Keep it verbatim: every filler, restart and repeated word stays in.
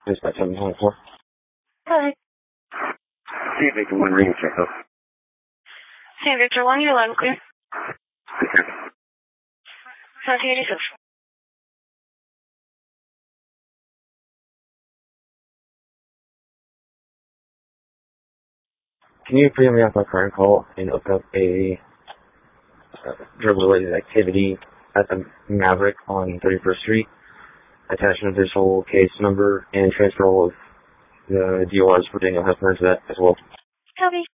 Dispatch seven one four. Hi. See if they can one ring check out. San Victor one, you're loud and clear. nineteen eighty-six. Can you bring me off my current call and open up a uh, drug-related activity at the Maverick on thirty-first Street? Attach an official case number and transfer all of the D O Rs for Daniel Hefner to that as well. Copy.